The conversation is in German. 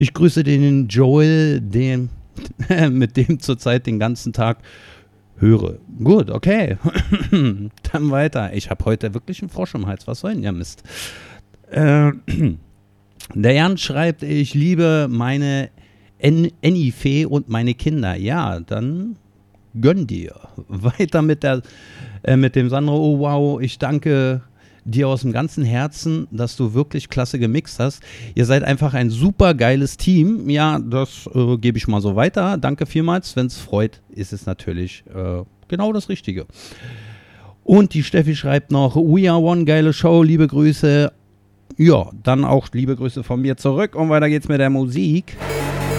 Ich grüße den Joel, mit dem zurzeit den ganzen Tag höre. Gut, okay. Dann weiter. Ich habe heute wirklich einen Frosch im Hals. Was soll denn der Mist? Der Jan schreibt, ich liebe meine Enni-Fee und meine Kinder. Ja, dann gönn dir. Weiter mit dem Sandro. Oh wow, ich danke dir aus dem ganzen Herzen, dass du wirklich klasse gemixt hast. Ihr seid einfach ein super geiles Team. Ja, das gebe ich mal so weiter. Danke vielmals. Wenn es freut, ist es natürlich genau das Richtige. Und die Steffi schreibt noch, We are one, geile Show, liebe Grüße. Ja, dann auch liebe Grüße von mir zurück und weiter geht's mit der Musik.